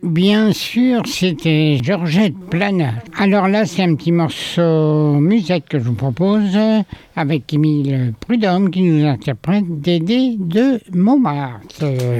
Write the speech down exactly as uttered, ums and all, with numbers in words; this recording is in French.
Bien sûr, c'était Georgette Plana. Alors là, c'est un petit morceau musette que je vous propose avec Émile Prudhomme qui nous interprète Dédé de Montmartre.